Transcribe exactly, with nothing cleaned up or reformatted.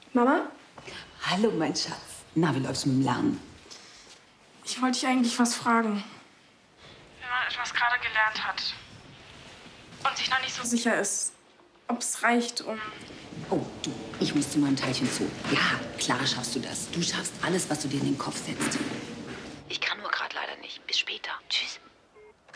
Mama? Hallo, mein Schatz. Na, wie läuft's mit dem Lernen? Ich wollte dich eigentlich was fragen. Wenn man etwas gerade gelernt hat und sich noch nicht so sicher ist, ob es reicht, um... Oh, du, ich muss dir mal ein Teilchen zu. Ja, klar schaffst du das. Du schaffst alles, was du dir in den Kopf setzt.